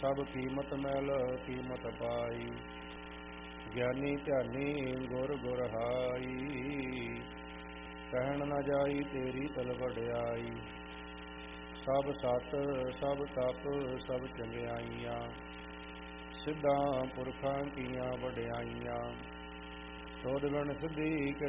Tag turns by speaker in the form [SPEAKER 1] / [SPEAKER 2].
[SPEAKER 1] ਸਭ ਕੀਮਤ ਮੈਲ ਕੀਮਤ ਪਾਈ। ਗਿਆਨੀ ਧਿਆਨੀ ਗੁਰ ਗੁਰ ਹਾਈ। ਕਹਿਣ ਨਾ ਜਾਈ ਤੇਰੀ ਤਲ ਵਡਿਆਈ। ਸਭ ਸਤ ਸਭ ਤਪ ਸਭ ਚੰਗਿਆਈਆਂ। ਸਿੱਧਾਂ ਪੁਰਖਾਂ ਕੀਆਂ ਵਡਿਆਈਆਂ। ਸੋਧ ਗੁਣ ਸਿੱਧੀ